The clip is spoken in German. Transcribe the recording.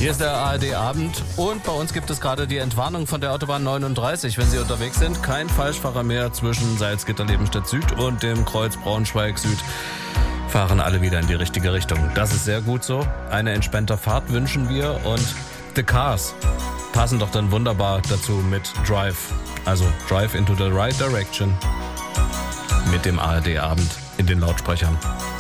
Hier ist der ARD-Abend und bei uns gibt es gerade die Entwarnung von der Autobahn 39. Wenn Sie unterwegs sind, kein Falschfahrer mehr zwischen Salzgitter-Lebenstedt Süd und dem Kreuz Braunschweig Süd. Fahren alle wieder in die richtige Richtung. Das ist sehr gut so. Eine entspannte Fahrt wünschen wir und The Cars passen doch dann wunderbar dazu mit Drive. Also Drive into the right direction mit dem ARD-Abend in den Lautsprechern.